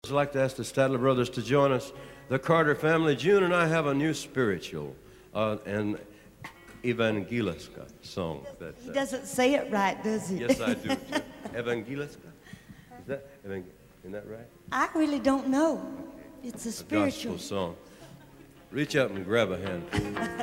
I'd like to ask the Statler brothers to join us. The Carter family, June and I have a new spiritual and Evangeliska song. He doesn't say it right, does he? Yes, I do. Evangeliska? Isn't that right? I really don't know. It's a spiritual gospel song. Reach up and grab a hand.